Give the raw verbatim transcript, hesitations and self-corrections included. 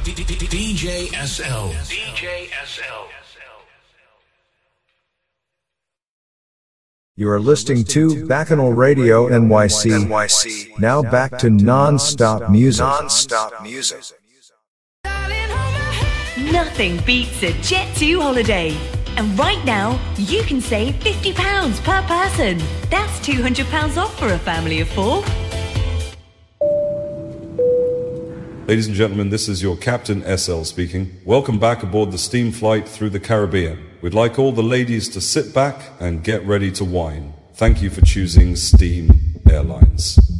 D J S L. D J S L. You are listening to Bacchanal Radio N Y C. Now back to non-stop music. Non-stop music. Nothing beats a Jet two holiday. And right now, you can save fifty pounds per person. That's two hundred pounds off for a family of four. Ladies and gentlemen, this is your Captain S L speaking. Welcome back aboard the steam flight through the Caribbean. We'd like all the ladies to sit back and get ready to wine. Thank you for choosing Steam Airlines.